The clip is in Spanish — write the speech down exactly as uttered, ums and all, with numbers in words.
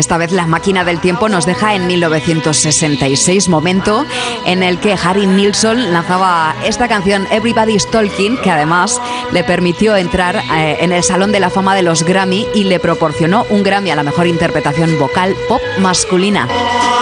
Esta vez la máquina del tiempo nos deja en mil novecientos sesenta y seis, momento en el que Harry Nilsson lanzaba esta canción Everybody's Talking, que además le permitió entrar eh, en el Salón de la Fama de los Grammy y le proporcionó un Grammy a la mejor interpretación vocal pop masculina.